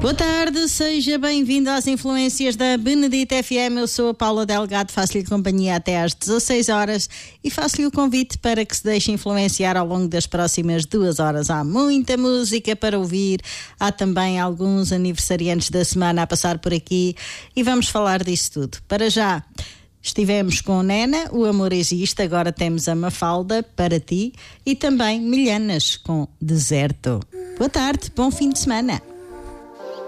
Boa tarde, seja bem-vindo às Influências da Benedita FM. Eu sou a Paula Delgado, faço-lhe companhia até às 16 horas e faço-lhe o convite para que se deixe influenciar ao longo das próximas 2 horas. Há muita música para ouvir, há também alguns aniversariantes da semana a passar por aqui e vamos falar disso tudo. Para já, estivemos com Nena, O Amor Existe, agora temos a Mafalda, Para Ti, e também Milhanas com Deserto. Boa tarde, bom fim de semana.